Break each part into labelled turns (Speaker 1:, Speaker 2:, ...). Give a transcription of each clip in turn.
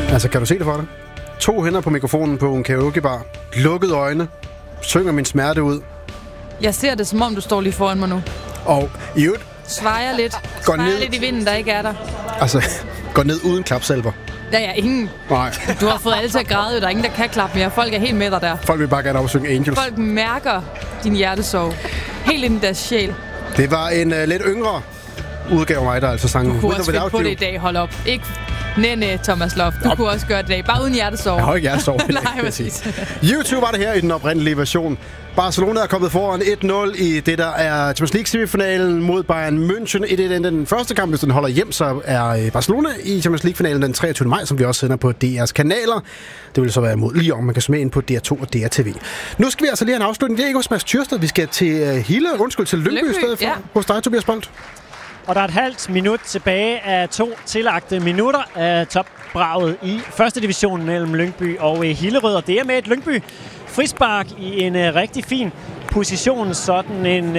Speaker 1: Altså, kan du se det for dig? 2 hænder på mikrofonen på en karaokebar. Lukkede øjne. Synger min smerte ud.
Speaker 2: Jeg ser det, som om du står lige foran mig nu.
Speaker 1: Og i øvrigt...
Speaker 2: Svejer lidt. Svejer lidt i vinden, der ikke er der.
Speaker 1: Altså, går ned uden klapsalver.
Speaker 2: Ja, ingen.
Speaker 1: Nej.
Speaker 2: Du har fået alle til at græde, der er ingen, der kan klappe mere. Folk er helt med dig der.
Speaker 1: Folk vil bare gerne op og synge Angels.
Speaker 2: Folk mærker din hjertesorg. Helt ind i deres sjæl.
Speaker 1: Det var en lidt yngre udgave af mig, der altså sang.
Speaker 2: Du kunne også finde på det i dag, hold op. Ikke Næ, Thomas Loft. Du kunne også gøre det i dag. Bare uden hjertesorg.
Speaker 1: Jeg har ikke hjertesorg.
Speaker 2: Nej, præcis.
Speaker 1: YouTube var det her i den oprindelige version. Barcelona er kommet foran 1-0 i det, der er Champions League-semifinalen mod Bayern München. I den første kamp, hvis den holder hjem, så er Barcelona i Champions League-finalen den 23. maj, som vi også sender på DR's kanaler. Det vil så være mod Lyon. Man kan smage ind på DR2 og DRTV. Nu skal vi altså lige have en afslutning. Det er ikke hos Mads Thyrsted. Vi skal til til Lyngby i stedet for. Ja. Hos dig, Tobias Bolt.
Speaker 3: Og der er et halvt minut tilbage af 2 tillagte minutter af topbraget i første division mellem Lyngby og Hillerød. Og det er med et Lyngby frispark i en rigtig fin position, sådan en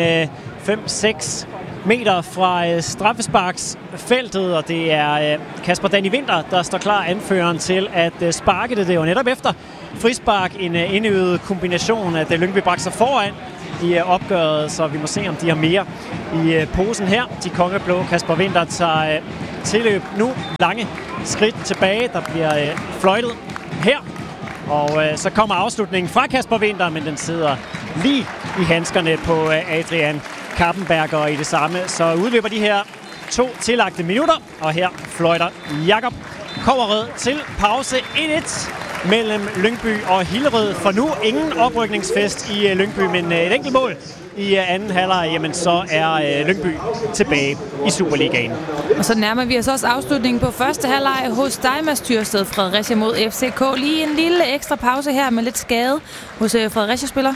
Speaker 3: 5-6 meter fra straffesparksfeltet, og det er Kasper Danny Winther, der står klar, anføreren til at sparke det. Det var netop efter frispark en indøvet kombination, at Lyngby bragte sig foran i opgøret, så vi må se, om de har mere i posen her. De kongeblå. Kasper Winther tager tilløb nu. Lange skridt tilbage. Der bliver fløjtet her. Og så kommer afslutningen fra Kasper Winther, men den sidder lige i handskerne på Adrian Kappenberger i det samme. Så udløber de her 2 tillagte minutter, og her fløjter Jakob Kobberød til pause 1-1 mellem Lyngby og Hillerød. For nu ingen oprykningsfest i Lyngby, men et enkelt mål i anden halvleg, jamen så er Lyngby tilbage i Superligaen.
Speaker 2: Og så nærmer vi os også afslutningen på første halvleg hos dig, Mads Thyrsted. Fredericia mod FCK. Lige en lille ekstra pause her med lidt skade hos Fredericia-spiller.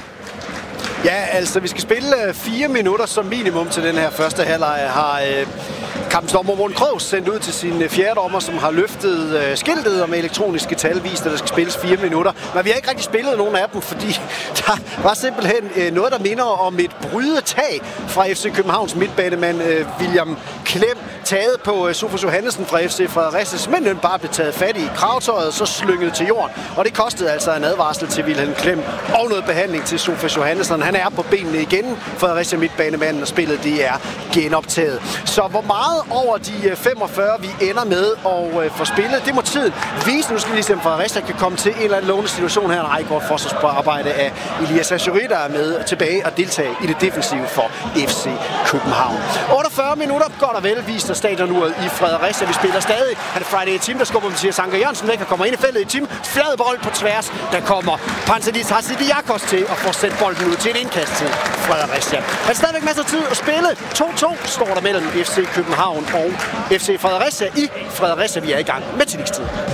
Speaker 4: Ja, altså vi skal spille 4 minutter som minimum til den her første halvleg. Har kampens dommer Morten Kroos sendt ud til sin fjerde dommer, som har løftet skiltet og med elektroniske tal vist, at der skal spilles 4 minutter. Men vi har ikke rigtig spillet nogen af dem, fordi der var simpelthen noget, der minder om et brydetag fra FC Københavns midtbanemand William Klem, taget på Sofus Johannesen fra FC Fredericia, simpelthen bare blev taget fat i kravtøjet, så slynget til jorden. Og det kostede altså en advarsel til Wilhelm Klem og noget behandling til Sofus Johannesen. Han er på benene igen, Fredericia midtbanemanden, og spillet det er genoptaget. Så hvor meget over de 45 vi ender med at få spillet, det må tiden vise. Nu skal vi lige se, om Fredericia kan komme til en eller anden lovende situation her. Nej, godt forsvarsarbejde af Elias Azuri, der er med tilbage og deltage i det defensive for FC København. 48 minutter, godt og vel vist af stadionuret i Fredericia. Vi spiller stadig. Han er Friday Team, der skubber Mathias Anker Jørgensen væk og kommer ind i feltet i Team. Flad bold på tværs. Der kommer Pansadis Hasidiakos til at få sendt bolden ud til et indkast til Fredericia. Der er stadigvæk masser af tid at spille. 2-2 står der mellem FC København og FC Fredericia i Fredericia. Vi er i gang med tillægstid.